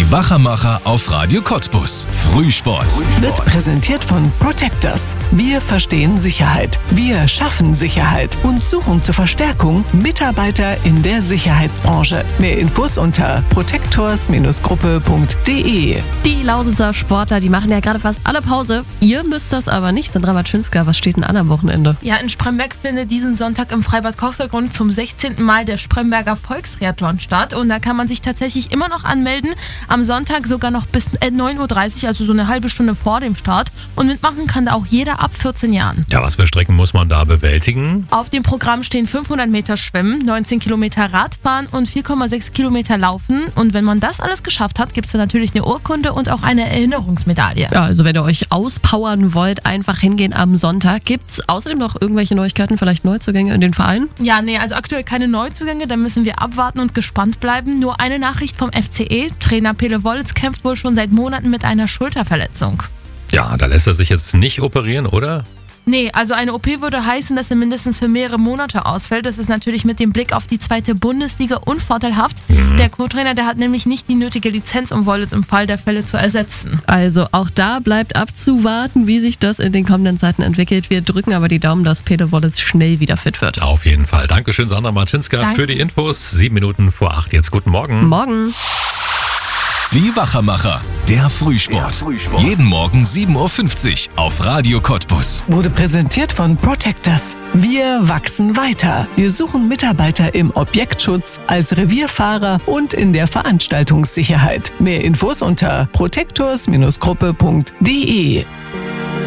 Die Wachermacher auf Radio Cottbus. Frühsport. Wird präsentiert von Protectors. Wir verstehen Sicherheit. Wir schaffen Sicherheit und suchen zur Verstärkung Mitarbeiter in der Sicherheitsbranche. Mehr Infos unter protectors-gruppe.de. Die Lausitzer Sportler, die machen ja gerade fast alle Pause. Ihr müsst das aber nicht. Sandra Matschinska, was steht denn an am Wochenende? Ja, in Spremberg findet diesen Sonntag im Freibad Kochsergrund zum 16. Mal der Spremberger Volkstriathlon statt. Und da kann man sich tatsächlich immer noch anmelden. Am Sonntag sogar noch bis 9:30 Uhr, also so eine halbe Stunde vor dem Start. Und mitmachen kann da auch jeder ab 14 Jahren. Ja, was für Strecken muss man da bewältigen? Auf dem Programm stehen 500 Meter Schwimmen, 19 Kilometer Radfahren und 4,6 Kilometer Laufen. Und wenn man das alles geschafft hat, gibt es da natürlich eine Urkunde und auch eine Erinnerungsmedaille. Ja, also wenn ihr euch auspowern wollt, einfach hingehen am Sonntag. Gibt es außerdem noch irgendwelche Neuigkeiten, vielleicht Neuzugänge in den Verein? Ja, nee, also aktuell keine Neuzugänge, da müssen wir abwarten und gespannt bleiben. Nur eine Nachricht vom FCE. Trainer Pele Wollitz kämpft wohl schon seit Monaten mit einer Schulterverletzung. Ja, da lässt er sich jetzt nicht operieren, oder? Nee, also eine OP würde heißen, dass er mindestens für mehrere Monate ausfällt. Das ist natürlich mit dem Blick auf die 2. Bundesliga unvorteilhaft. Der Co-Trainer, der hat nämlich nicht die nötige Lizenz, um Wollitz im Fall der Fälle zu ersetzen. Also auch da bleibt abzuwarten, wie sich das in den kommenden Zeiten entwickelt. Wir drücken aber die Daumen, dass Pele Wollitz schnell wieder fit wird. Auf jeden Fall. Dankeschön, Sandra Matschinska, Danke. für die Infos. 7 Minuten vor 8. Jetzt guten Morgen. Morgen. Die Wachermacher. Der Frühsport. Jeden Morgen 7:50 Uhr auf Radio Cottbus. Wurde präsentiert von Protectors. Wir wachsen weiter. Wir suchen Mitarbeiter im Objektschutz, als Revierfahrer und in der Veranstaltungssicherheit. Mehr Infos unter protectors-gruppe.de.